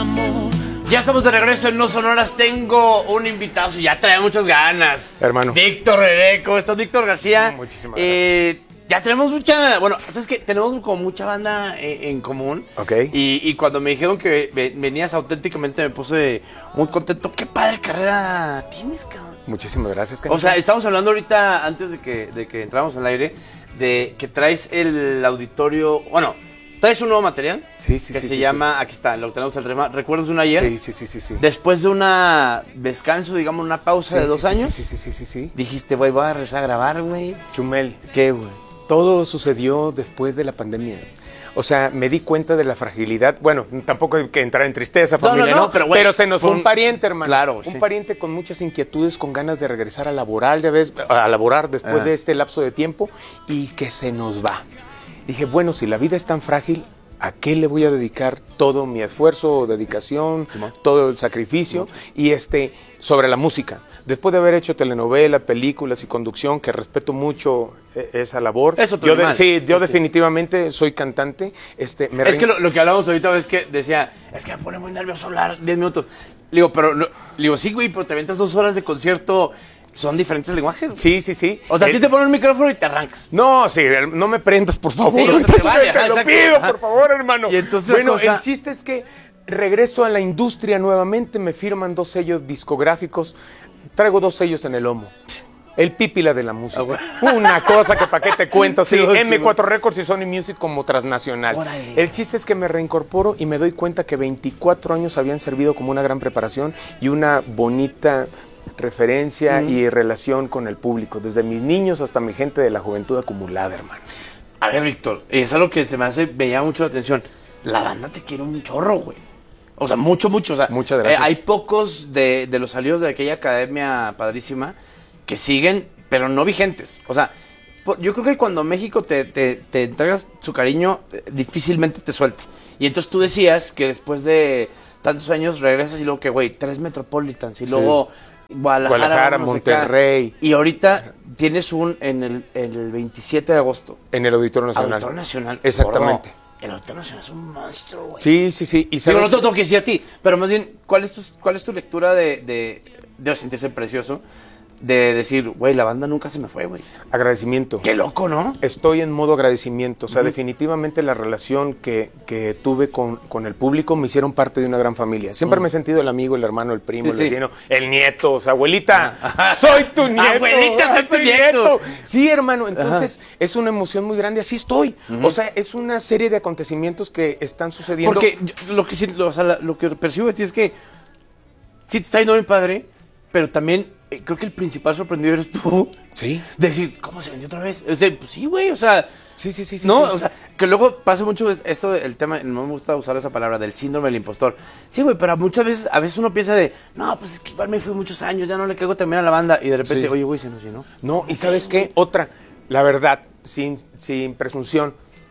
Ya estamos de regreso en No Sonoras. Tengo un invitado, ya trae muchas ganas. Hermano. Víctor René, ¿cómo estás, Víctor García? Muchísimas gracias. Ya tenemos mucha, bueno, ¿sabes qué? Tenemos como mucha banda en común. Ok. Y cuando me dijeron que venías auténticamente me puse muy contento. Qué padre carrera tienes, cabrón. Muchísimas gracias, O sea, estamos hablando ahorita, antes de que entráramos al aire, de que traes el auditorio, bueno, traes un nuevo material. Sí, que se llama, aquí está, lo tenemos el tema, ¿recuerdas de un ayer? Sí. Después de una descanso, digamos, una pausa de 2 años. Sí. Dijiste, güey, voy a regresar a grabar, güey. Chumel. ¿Qué, güey? Todo sucedió después de la pandemia. O sea, me di cuenta de la fragilidad. Bueno, tampoco hay que entrar en tristeza, familia, ¿no? Pero se nos fue un pariente, hermano. Claro, un pariente con muchas inquietudes, con ganas de regresar a laborar, ya ves, a laborar después de este lapso de tiempo y que se nos va. Dije, bueno, si la vida es tan frágil, ¿a qué le voy a dedicar todo mi esfuerzo, dedicación, todo el sacrificio? Y sobre la música. Después de haber hecho telenovelas, películas y conducción, que respeto mucho esa labor. Eso yo definitivamente soy cantante. Es que lo que hablamos ahorita es que decía, es que me pone muy nervioso hablar 10 minutos. Le digo, sí, güey, pero te aventas 2 horas de concierto. ¿Son diferentes lenguajes? Sí. O sea, a ti te ponen un micrófono y te arrancas. No, sí, no me prendas, por favor. Sí, te vale, te lo pido, por favor, hermano. Y entonces, bueno, el chiste es que regreso a la industria nuevamente, me firman 2 sellos discográficos, traigo 2 sellos en el lomo. El pípila de la música. Una cosa que para qué te cuento. Sí, M4 Records y Sony Music como transnacional. Órale. El chiste es que me reincorporo y me doy cuenta que 24 años habían servido como una gran preparación y una bonita referencia y relación con el público, desde mis niños hasta mi gente de la juventud acumulada, hermano. A ver, Víctor, es algo que me llama mucho la atención. La banda te quiere un chorro, güey. O sea, mucho. O sea, muchas gracias. Hay pocos de los salidos de aquella academia padrísima que siguen, pero no vigentes. O sea, yo creo que cuando México te entregas su cariño, difícilmente te sueltas. Y entonces tú decías que después de tantos años regresas y luego que, güey, 3 Metropolitans y luego Guadalajara, Monterrey. Y ahorita tienes en el 27 de agosto. En el Auditorio Nacional. Auditorio Nacional. Exactamente. El Auditorio Nacional es un monstruo, güey. Sí. Y digo, no te tengo que decir a ti, pero más bien, ¿cuál es tu lectura de sentirse precioso? De decir, güey, la banda nunca se me fue, güey. Agradecimiento. Qué loco, ¿no? Estoy en modo agradecimiento. O sea, definitivamente la relación que tuve con el público me hicieron parte de una gran familia. Siempre me he sentido el amigo, el hermano, el primo, el vecino, el nieto. O sea, abuelita, soy tu nieto. Abuelita, soy tu nieto. Sí, hermano. Entonces, es una emoción muy grande. Así estoy. O sea, es una serie de acontecimientos que están sucediendo. Porque lo que percibo de ti es que sí te está yendo bien padre, pero también creo que el principal sorprendido eres tú. Sí. De decir, ¿cómo se vendió otra vez? Pues sí, güey, o sea. Sí. No, sí. o sea, que luego pasa mucho esto del tema, no me gusta usar esa palabra, del síndrome del impostor. Sí, güey, pero a veces uno piensa de, no, pues es que igual me fui muchos años, ya no le caigo también a la banda. Y de repente, oye, güey, se nos llenó. No, y ¿sabes qué? Otra, la verdad, sin presunción,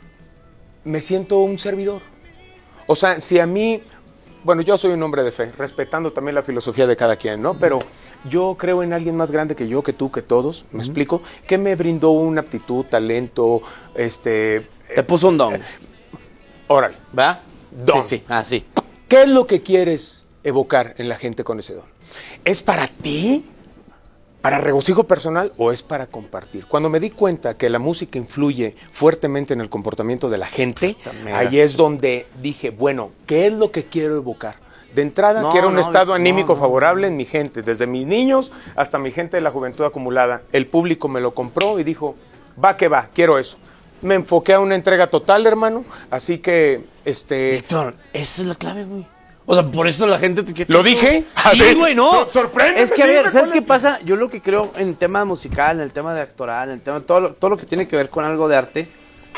me siento un servidor. O sea, si a mí... Bueno, yo soy un hombre de fe, respetando también la filosofía de cada quien, ¿no? Pero yo creo en alguien más grande que yo, que tú, que todos, ¿me explico? Que me brindó una aptitud, talento, Te puso un don. Órale. ¿Va? Don. Sí. Sí. ¿Qué es lo que quieres evocar en la gente con ese don? ¿Es para ti? ¿Para regocijo personal o es para compartir? Cuando me di cuenta que la música influye fuertemente en el comportamiento de la gente, ahí es donde dije, bueno, ¿qué es lo que quiero evocar? De entrada, quiero un estado anímico favorable en mi gente, desde mis niños hasta mi gente de la juventud acumulada. El público me lo compró y dijo, va que va, quiero eso. Me enfoqué a una entrega total, hermano, así que, Víctor, esa es la clave, güey. O sea, por eso la gente te quiere. ¿Lo dije? Sí, güey, no. Sorprende. Es que, a ver, ¿sabes qué pasa? Yo lo que creo en el tema musical, en el tema de actoral, en el tema todo lo que tiene que ver con algo de arte,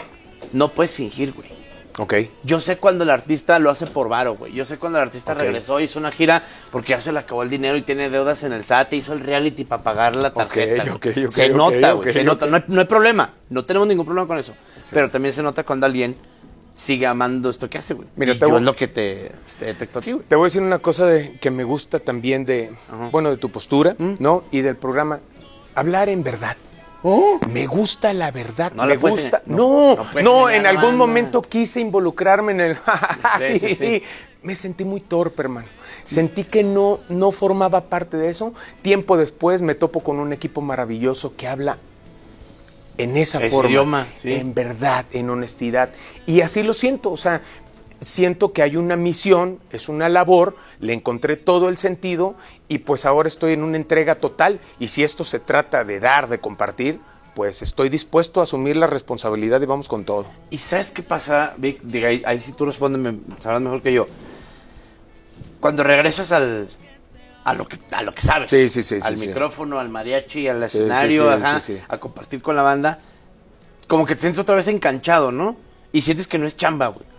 no puedes fingir, güey. Ok. Yo sé cuando el artista lo hace por varo, güey. Yo sé cuando el artista regresó, hizo una gira porque ya se le acabó el dinero y tiene deudas en el SAT, hizo el reality para pagar la tarjeta. Se nota, güey. Se nota. No hay problema. No tenemos ningún problema con eso. Sí. Pero también se nota cuando alguien sigue amando esto que hace, güey. Mira, es lo que te detecto a ti, güey. Te voy a decir una cosa que me gusta también de tu postura, ¿no? Y del programa. Hablar en verdad. Me gusta la verdad, no me gusta. No, en algún momento quise involucrarme en el... Sí. Me sentí muy torpe, hermano. Sentí que no formaba parte de eso. Tiempo después me topo con un equipo maravilloso que habla en esa forma. Idioma, sí. En verdad, en honestidad. Y así lo siento, o sea, siento que hay una misión, es una labor, le encontré todo el sentido y pues ahora estoy en una entrega total. Y si esto se trata de dar, de compartir, pues estoy dispuesto a asumir la responsabilidad y vamos con todo. ¿Y sabes qué pasa, Vic? Diga, ahí sí tú respóndeme, sabrás mejor que yo. Cuando regresas a lo que sabes. Sí, al micrófono, al mariachi, al Sí, escenario, sí, ajá, sí. a compartir con la banda, como que te sientes otra vez enganchado, ¿no? Y sientes que no es chamba, güey.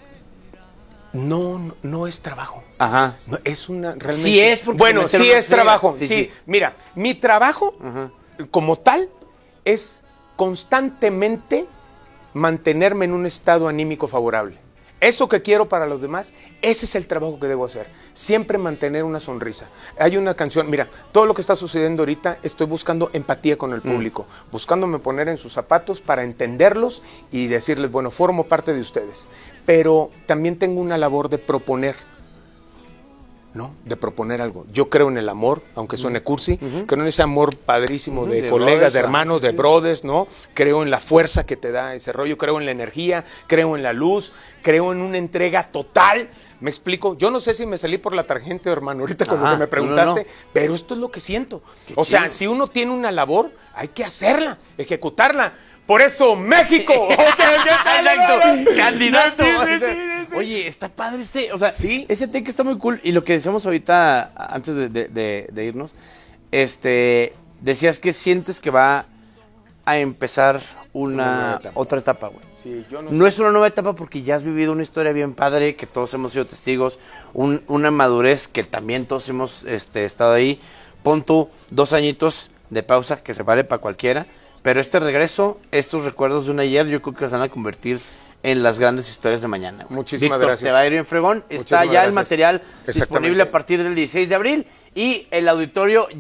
No es trabajo. Ajá. No, es una realmente. Sí es porque bueno, metieron sí unas es trabajo. friegas, Sí. Mira, mi trabajo como tal es constantemente mantenerme en un estado anímico favorable. Eso que quiero para los demás, ese es el trabajo que debo hacer. Siempre mantener una sonrisa. Hay una canción, mira, todo lo que está sucediendo ahorita, estoy buscando empatía con el público, buscándome poner en sus zapatos para entenderlos y decirles, bueno, formo parte de ustedes. Pero también tengo una labor de proponer, ¿no? De proponer algo. Yo creo en el amor, aunque suene cursi, creo en ese amor padrísimo de colegas, brothers, de hermanos, de brothers, ¿no? Creo en la fuerza que te da ese rollo, creo en la energía, creo en la luz, creo en una entrega total. ¿Me explico? Yo no sé si me salí por la tangente, hermano, ahorita con lo que me preguntaste, pero esto es lo que siento. O sea, si uno tiene una labor, hay que hacerla, ejecutarla. Por eso, México. Exacto, candidato. Sí. Oye, está padre o sea, Sí. ese take está muy cool. Y lo que decíamos ahorita, antes de irnos, decías que sientes que va a empezar otra etapa, güey. Sí, yo No es una nueva etapa porque ya has vivido una historia bien padre, que todos hemos sido testigos, una madurez que también todos hemos estado ahí. Pon tú 2 añitos de pausa, que se vale para cualquiera. Pero este regreso, estos recuerdos de un ayer, yo creo que se van a convertir en las grandes historias de mañana. Muchísimas Víctor, gracias. te va a ir bien fregón. Está Muchísimas ya gracias. el material Exactamente. disponible a partir del 16 de abril y el auditorio